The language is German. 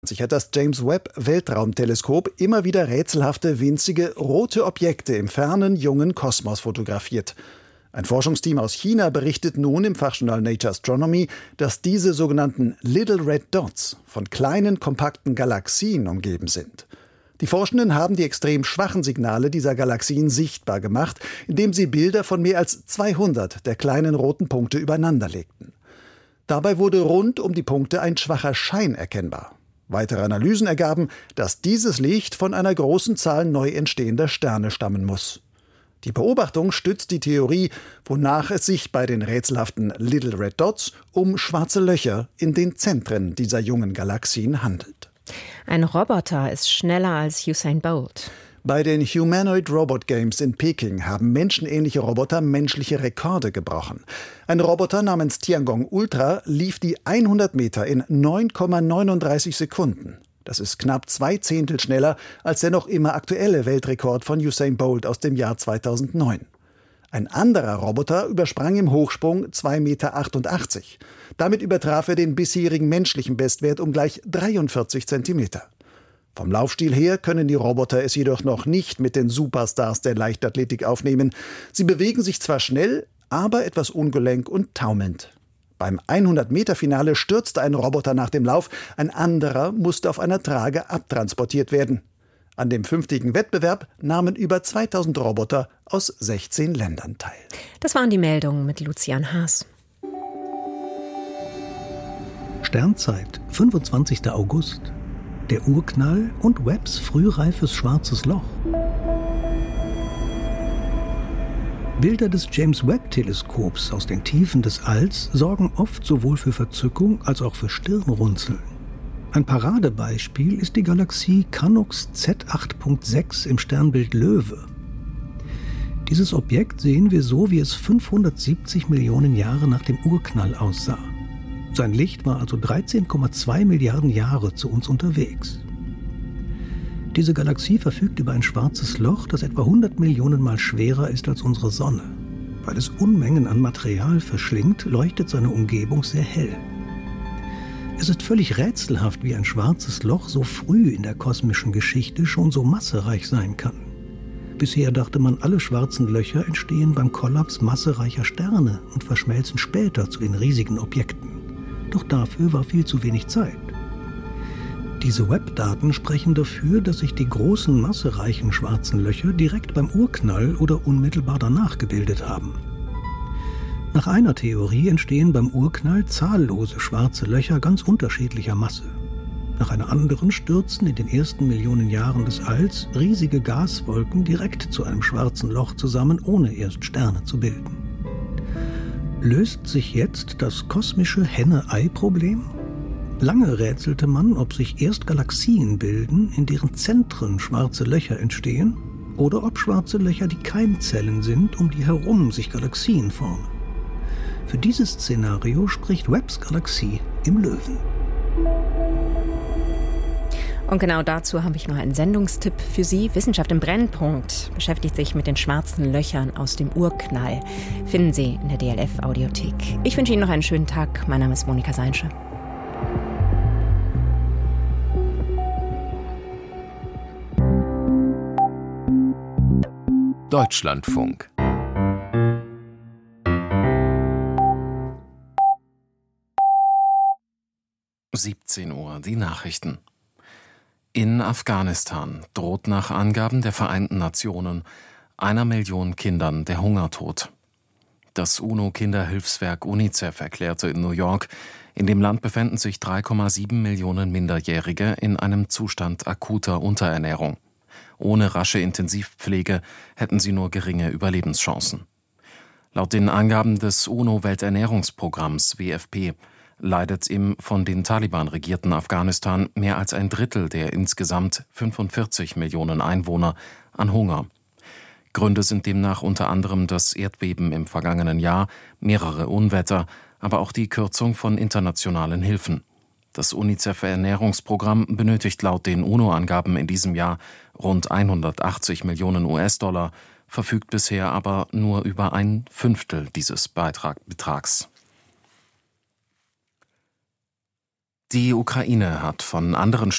hat das James Webb Weltraumteleskop immer wieder rätselhafte, winzige, rote Objekte im fernen, jungen Kosmos fotografiert. Ein Forschungsteam aus China berichtet nun im Fachjournal Nature Astronomy, dass diese sogenannten Little Red Dots von kleinen, kompakten Galaxien umgeben sind. Die Forschenden haben die extrem schwachen Signale dieser Galaxien sichtbar gemacht, indem sie Bilder von mehr als 200 der kleinen roten Punkte übereinander legten. Dabei wurde rund um die Punkte ein schwacher Schein erkennbar. Weitere Analysen ergaben, dass dieses Licht von einer großen Zahl neu entstehender Sterne stammen muss. Die Beobachtung stützt die Theorie, wonach es sich bei den rätselhaften Little Red Dots um schwarze Löcher in den Zentren dieser jungen Galaxien handelt. Ein Roboter ist schneller als Usain Bolt. Bei den Humanoid Robot Games in Peking haben menschenähnliche Roboter menschliche Rekorde gebrochen. Ein Roboter namens Tiangong Ultra lief die 100 Meter in 9,39 Sekunden. Das ist knapp 2/10 schneller als der noch immer aktuelle Weltrekord von Usain Bolt aus dem Jahr 2009. Ein anderer Roboter übersprang im Hochsprung 2,88 Meter. Damit übertraf er den bisherigen menschlichen Bestwert um gleich 43 Zentimeter. Vom Laufstil her können die Roboter es jedoch noch nicht mit den Superstars der Leichtathletik aufnehmen. Sie bewegen sich zwar schnell, aber etwas ungelenk und taumelnd. Beim 100-Meter-Finale stürzte ein Roboter nach dem Lauf, ein anderer musste auf einer Trage abtransportiert werden. An dem 5-tägigen Wettbewerb nahmen über 2000 Roboter aus 16 Ländern teil. Das waren die Meldungen mit Lucian Haas. Sternzeit, 25. August. Der Urknall und Webbs frühreifes schwarzes Loch. Bilder des James-Webb-Teleskops aus den Tiefen des Alls sorgen oft sowohl für Verzückung als auch für Stirnrunzeln. Ein Paradebeispiel ist die Galaxie Canucks Z8.6 im Sternbild Löwe. Dieses Objekt sehen wir so, wie es 570 Millionen Jahre nach dem Urknall aussah. Sein Licht war also 13,2 Milliarden Jahre zu uns unterwegs. Diese Galaxie verfügt über ein schwarzes Loch, das etwa 100 Millionen Mal schwerer ist als unsere Sonne. Weil es Unmengen an Material verschlingt, leuchtet seine Umgebung sehr hell. Es ist völlig rätselhaft, wie ein schwarzes Loch so früh in der kosmischen Geschichte schon so massereich sein kann. Bisher dachte man, alle schwarzen Löcher entstehen beim Kollaps massereicher Sterne und verschmelzen später zu den riesigen Objekten. Doch dafür war viel zu wenig Zeit. Diese Webb-Daten sprechen dafür, dass sich die großen massereichen schwarzen Löcher direkt beim Urknall oder unmittelbar danach gebildet haben. Nach einer Theorie entstehen beim Urknall zahllose schwarze Löcher ganz unterschiedlicher Masse. Nach einer anderen stürzen in den ersten Millionen Jahren des Alls riesige Gaswolken direkt zu einem schwarzen Loch zusammen, ohne erst Sterne zu bilden. Löst sich jetzt das kosmische Henne-Ei-Problem? Lange rätselte man, ob sich erst Galaxien bilden, in deren Zentren schwarze Löcher entstehen, oder ob schwarze Löcher die Keimzellen sind, um die herum sich Galaxien formen. Für dieses Szenario spricht Webbs Galaxie im Löwen. Und genau dazu habe ich noch einen Sendungstipp für Sie. Wissenschaft im Brennpunkt beschäftigt sich mit den schwarzen Löchern aus dem Urknall. Finden Sie in der DLF-Audiothek. Ich wünsche Ihnen noch einen schönen Tag. Mein Name ist Monika Seinsche. Deutschlandfunk. (17 Uhr) die Nachrichten. In Afghanistan droht nach Angaben der Vereinten Nationen 1 Million Kindern der Hungertod. Das UNO-Kinderhilfswerk UNICEF erklärte in New York, in dem Land befänden sich 3,7 Millionen Minderjährige in einem Zustand akuter Unterernährung. Ohne rasche Intensivpflege hätten sie nur geringe Überlebenschancen. Laut den Angaben des UNO-Welternährungsprogramms WFP leidet im von den Taliban regierten Afghanistan mehr als ein Drittel der insgesamt 45 Millionen Einwohner an Hunger. Gründe sind demnach unter anderem das Erdbeben im vergangenen Jahr, mehrere Unwetter, aber auch die Kürzung von internationalen Hilfen. Das UNICEF-Ernährungsprogramm benötigt laut den UNO-Angaben in diesem Jahr rund 180 Millionen US-Dollar, verfügt bisher aber nur über 1/5 dieses Betrags. Die Ukraine hat von anderen